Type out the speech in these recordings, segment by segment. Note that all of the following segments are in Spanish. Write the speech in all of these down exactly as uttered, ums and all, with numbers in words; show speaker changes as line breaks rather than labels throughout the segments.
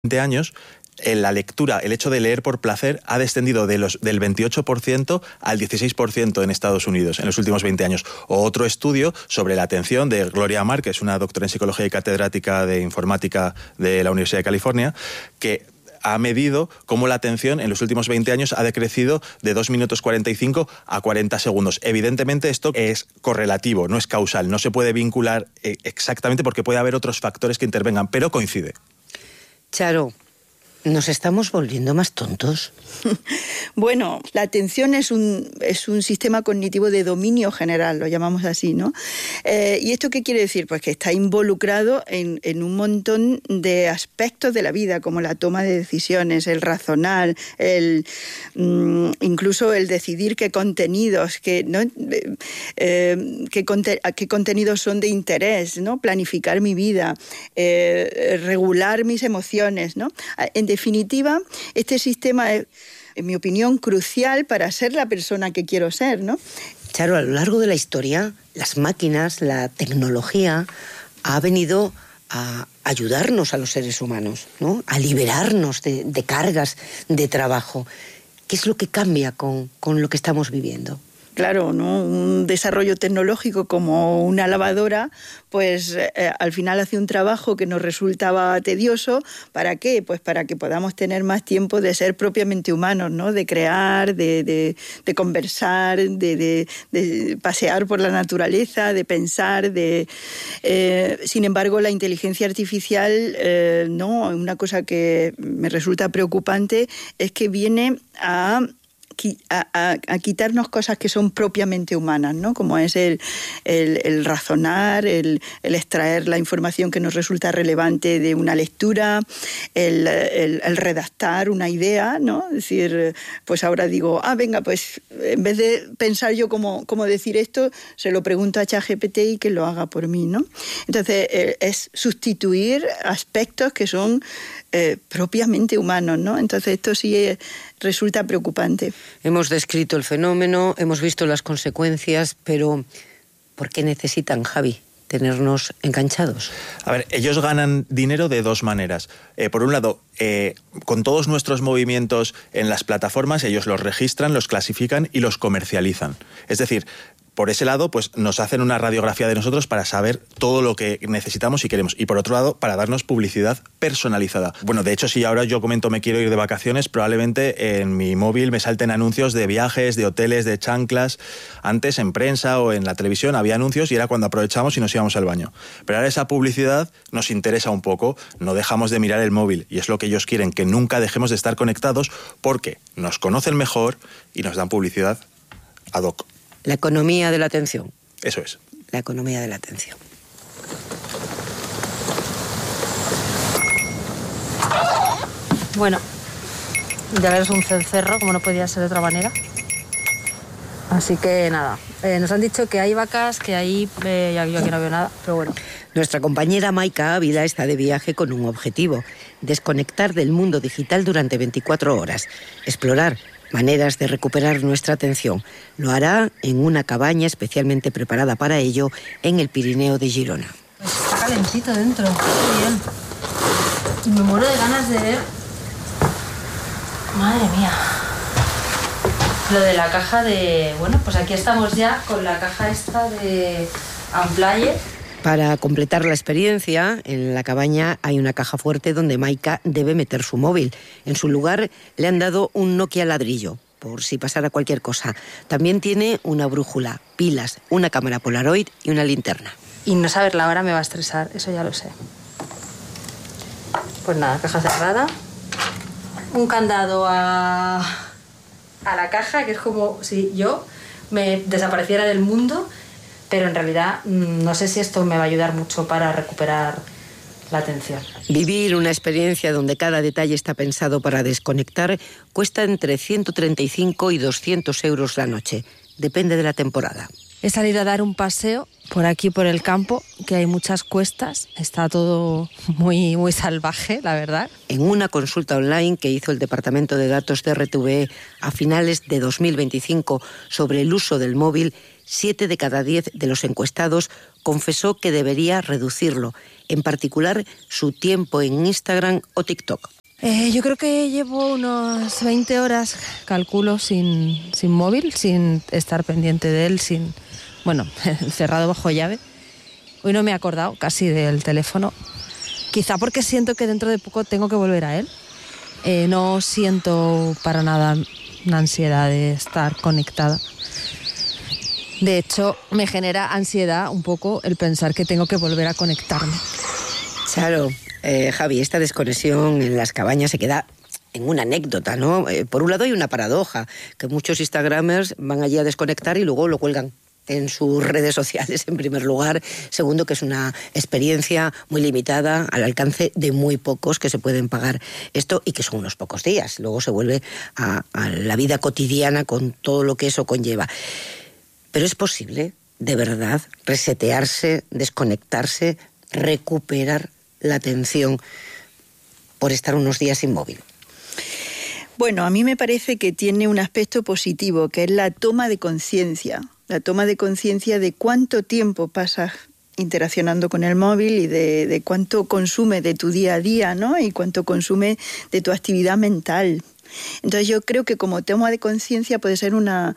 veinte años, en la lectura, el hecho de leer por placer ha descendido de los, del veintiocho por ciento al dieciséis por ciento en Estados Unidos en los últimos veinte años. O otro estudio sobre la atención de Gloria Amar, que es una doctora en psicología y catedrática de informática de la Universidad de California, que ha medido cómo la atención en los últimos veinte años ha decrecido de dos minutos cuarenta y cinco a cuarenta segundos. Evidentemente esto es correlativo, no es causal, no se puede vincular exactamente porque puede haber otros factores que intervengan, pero coincide.
Charo, ¿nos estamos volviendo más tontos?
Bueno, la atención es un, es un sistema cognitivo de dominio general, lo llamamos así, ¿no? Eh, ¿Y esto qué quiere decir? Pues que está involucrado en, en un montón de aspectos de la vida, como la toma de decisiones, el razonar, el, mm, incluso el decidir qué contenidos, qué, ¿no? eh, qué, conte qué contenidos son de interés, ¿no? Planificar mi vida, eh, regular mis emociones, ¿no? En definitiva, este sistema es, en mi opinión, crucial para ser la persona que quiero ser, ¿no?
Charo, a lo largo de la historia, las máquinas, la tecnología ha venido a ayudarnos a los seres humanos, ¿no? A liberarnos de, de cargas de trabajo. ¿Qué es lo que cambia con, con lo que estamos viviendo?
Claro, ¿no? Un desarrollo tecnológico como una lavadora, pues eh, al final hace un trabajo que nos resultaba tedioso. ¿Para qué? Pues para que podamos tener más tiempo de ser propiamente humanos, ¿no? De crear, de, de, de conversar, de, de, de pasear por la naturaleza, de pensar. De, eh, sin embargo, la inteligencia artificial, eh, no, una cosa que me resulta preocupante es que viene a... A, a, a quitarnos cosas que son propiamente humanas, ¿no? Como es el, el, el razonar, el, el extraer la información que nos resulta relevante de una lectura, el, el, el redactar una idea, ¿no? Es decir, pues ahora digo, ah, venga, pues en vez de pensar yo cómo, cómo decir esto, se lo pregunto a ChatGPT y que lo haga por mí, ¿no? Entonces, eh, es sustituir aspectos que son eh, propiamente humanos, ¿no? Entonces, esto sí es, resulta preocupante.
Hemos descrito el fenómeno, hemos visto las consecuencias, pero ¿por qué necesitan, Javi, tenernos enganchados?
A ver, ellos ganan dinero de dos maneras. Eh, por un lado, eh, con todos nuestros movimientos en las plataformas, ellos los registran, los clasifican y los comercializan. Es decir, por ese lado, pues nos hacen una radiografía de nosotros para saber todo lo que necesitamos y queremos. Y por otro lado, para darnos publicidad personalizada. Bueno, de hecho, si ahora yo comento me quiero ir de vacaciones, probablemente en mi móvil me salten anuncios de viajes, de hoteles, de chanclas. Antes en prensa o en la televisión había anuncios y era cuando aprovechamos y nos íbamos al baño. Pero ahora esa publicidad nos interesa un poco, no dejamos de mirar el móvil. Y es lo que ellos quieren, que nunca dejemos de estar conectados porque nos conocen mejor y nos dan publicidad ad hoc.
La economía de la atención.
Eso es.
La economía de la atención.
Bueno, ya ves un cencerro, como no podía ser de otra manera. Así que nada, eh, nos han dicho que hay vacas, que hay... Eh, yo aquí no veo nada, pero bueno.
Nuestra compañera Maika Ávila está de viaje con un objetivo: desconectar del mundo digital durante veinticuatro horas, explorar maneras de recuperar nuestra atención. Lo hará en una cabaña especialmente preparada para ello en el Pirineo de Girona.
Pues está calentito dentro, qué bien. Y me muero de ganas de ver... Madre mía. Lo de la caja de... Bueno, pues aquí estamos ya con la caja esta de Amplaye.
Para completar la experiencia, en la cabaña hay una caja fuerte donde Maika debe meter su móvil. En su lugar le han dado un Nokia ladrillo, por si pasara cualquier cosa. También tiene una brújula, pilas, una cámara Polaroid y una linterna.
Y no saber la hora me va a estresar, eso ya lo sé. Pues nada, caja cerrada. Un candado a, a la caja, que es como si yo me desapareciera del mundo. Pero en realidad no sé si esto me va a ayudar mucho para recuperar la atención.
Vivir una experiencia donde cada detalle está pensado para desconectar cuesta entre ciento treinta y cinco y doscientos euros la noche. Depende de la temporada.
He salido a dar un paseo por aquí, por el campo, que hay muchas cuestas. Está todo muy, muy salvaje, la verdad.
En una consulta online que hizo el Departamento de Datos de R T V E a finales de dos mil veinticinco sobre el uso del móvil, siete de cada diez de los encuestados confesó que debería reducirlo. en particular su tiempo en Instagram o TikTok?
Eh, yo creo que llevo unas veinte horas, calculo, sin, sin móvil, sin estar pendiente de él, sin, bueno, cerrado bajo llave. Hoy no me he acordado casi del teléfono, quizá porque siento que dentro de poco tengo que volver a él. Eh, no siento para nada una ansiedad de estar conectada. De hecho, me genera ansiedad un poco el pensar que tengo que volver a conectarme.
Claro. Eh, Javi, esta desconexión en las cabañas se queda en una anécdota, ¿no? Eh, por un lado hay una paradoja, que muchos instagramers van allí a desconectar y luego lo cuelgan en sus redes sociales, en primer lugar. Segundo, que es una experiencia muy limitada, al alcance de muy pocos que se pueden pagar esto y que son unos pocos días. Luego se vuelve a, a la vida cotidiana con todo lo que eso conlleva. Pero es posible, de verdad, resetearse, desconectarse, recuperar la atención por estar unos días sin móvil.
Bueno, a mí me parece que tiene un aspecto positivo, que es la toma de conciencia, la toma de conciencia de cuánto tiempo pasas interaccionando con el móvil y de, de cuánto consume de tu día a día, ¿no? Y cuánto consume de tu actividad mental. Entonces yo creo que como toma de conciencia puede ser una...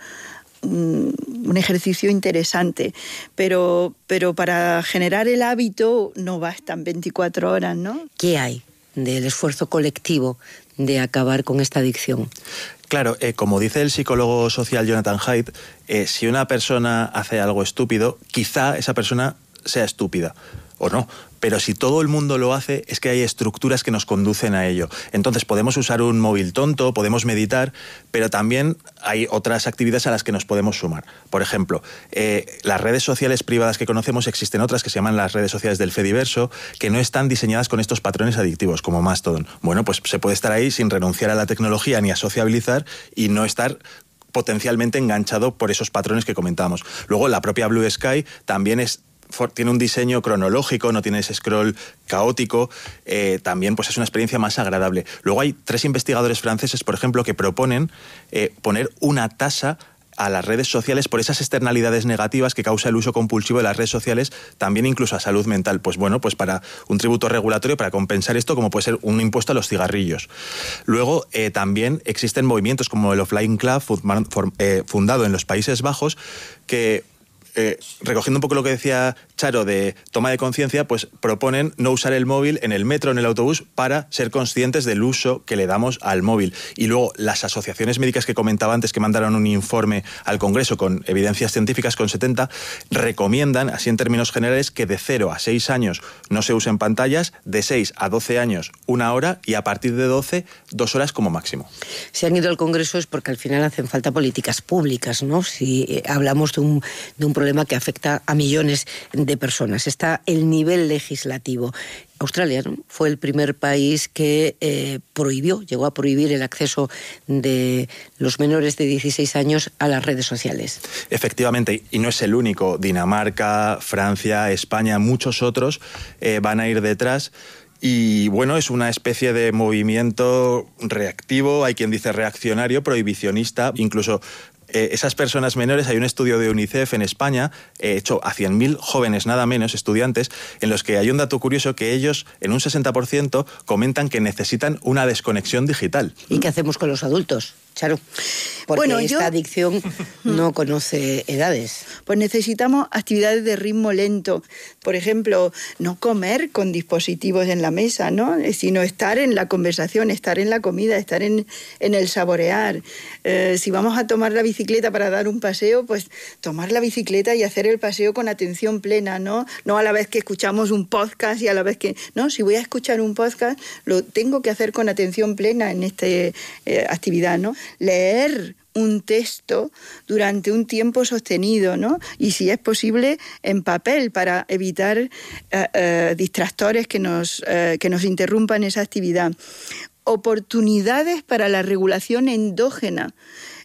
un ejercicio interesante, pero, pero para generar el hábito no bastan veinticuatro horas, ¿no?
¿Qué hay del esfuerzo colectivo de acabar con esta adicción?
Claro, eh, como dice el psicólogo social Jonathan Haidt, eh, si una persona hace algo estúpido, quizá esa persona sea estúpida, o no. Pero si todo el mundo lo hace, es que hay estructuras que nos conducen a ello. Entonces podemos usar un móvil tonto, podemos meditar, pero también hay otras actividades a las que nos podemos sumar. Por ejemplo, eh, las redes sociales privadas que conocemos, existen otras que se llaman las redes sociales del Fediverso, que no están diseñadas con estos patrones adictivos, como Mastodon. Bueno, pues se puede estar ahí sin renunciar a la tecnología ni a sociabilizar y no estar potencialmente enganchado por esos patrones que comentábamos. Luego, la propia Blue Sky también es tiene un diseño cronológico, no tiene ese scroll caótico, eh, también pues es una experiencia más agradable. Luego hay tres investigadores franceses, por ejemplo, que proponen eh, poner una tasa a las redes sociales por esas externalidades negativas que causa el uso compulsivo de las redes sociales, también incluso a salud mental. Pues bueno, pues para un tributo regulatorio para compensar esto, como puede ser un impuesto a los cigarrillos. Luego eh, también existen movimientos como el Offline Club, fundado en los Países Bajos, que Eh, recogiendo un poco lo que decía Charo de toma de conciencia, pues proponen no usar el móvil en el metro, en el autobús, para ser conscientes del uso que le damos al móvil. Y luego las asociaciones médicas que comentaba antes, que mandaron un informe al Congreso con evidencias científicas, con setenta, recomiendan, así en términos generales, que de cero a seis años no se usen pantallas, de seis a doce años una hora y a partir de doce, dos horas como máximo.
Si han ido al Congreso es porque al final hacen falta políticas públicas, ¿no? Si hablamos de un, de un problema que afecta a millones de personas. Está el nivel legislativo. Australia, ¿no?, fue el primer país que eh, prohibió, llegó a prohibir el acceso de los menores de dieciséis años a las redes sociales.
Efectivamente, y no es el único. Dinamarca, Francia, España, muchos otros eh, van a ir detrás. Y bueno, es una especie de movimiento reactivo, hay quien dice reaccionario, prohibicionista, incluso Eh, esas personas menores, hay un estudio de UNICEF en España, eh, hecho a cien mil jóvenes, nada menos, estudiantes, en los que hay un dato curioso, que ellos, en un sesenta por ciento, comentan que necesitan una desconexión digital.
¿Y qué hacemos con los adultos, Charo? Porque
bueno,
esta
yo...
adicción no conoce edades.
Pues necesitamos actividades de ritmo lento. Por ejemplo, no comer con dispositivos en la mesa, ¿no?, sino estar en la conversación, estar en la comida, estar en, en el saborear. Eh, si vamos a tomar la bicicleta para dar un paseo, pues tomar la bicicleta y hacer el paseo con atención plena, ¿no? No a la vez que escuchamos un podcast y a la vez que... No, si voy a escuchar un podcast, lo tengo que hacer con atención plena en esta eh, actividad, ¿no? Leer un texto durante un tiempo sostenido, ¿no? Y si es posible, en papel, para evitar eh, eh, distractores que nos, eh, que nos interrumpan esa actividad. Oportunidades para la regulación endógena.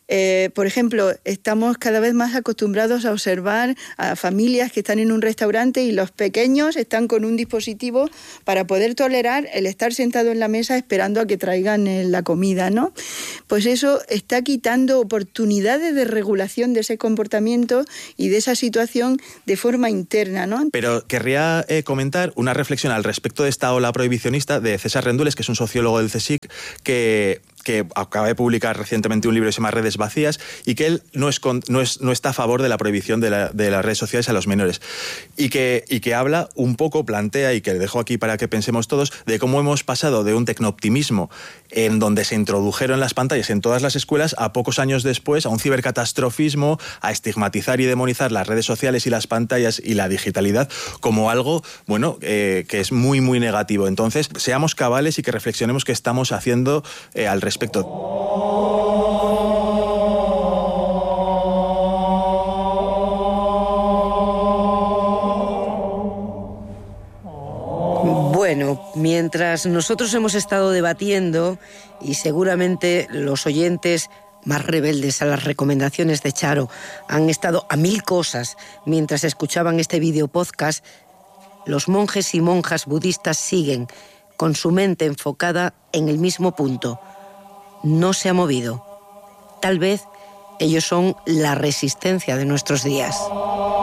Eh, por ejemplo, estamos cada vez más acostumbrados a observar a familias que están en un restaurante y los pequeños están con un dispositivo para poder tolerar el estar sentado en la mesa esperando a que traigan eh, la comida, ¿no? Pues eso está quitando oportunidades de regulación de ese comportamiento y de esa situación de forma interna, ¿no?
Pero querría eh, comentar una reflexión al respecto de esta ola prohibicionista de César Rendules, que es un sociólogo del CSIC, que... que acaba de publicar recientemente un libro que se llama Redes Vacías, y que él no, es con, no, es, no está a favor de la prohibición de, la, de las redes sociales a los menores. Y que, y que habla un poco, plantea, y que le dejo aquí para que pensemos todos, de cómo hemos pasado de un tecnooptimismo en donde se introdujeron las pantallas en todas las escuelas, a pocos años después, a un cibercatastrofismo, a estigmatizar y demonizar las redes sociales y las pantallas y la digitalidad como algo, bueno, eh, que es muy, muy negativo. Entonces, seamos cabales y que reflexionemos qué estamos haciendo eh, al respecto.
Bueno, mientras nosotros hemos estado debatiendo, y seguramente los oyentes más rebeldes a las recomendaciones de Charo han estado a mil cosas mientras escuchaban este video podcast, los monjes y monjas budistas siguen con su mente enfocada en el mismo punto. No se ha movido. Tal vez ellos son la resistencia de nuestros días.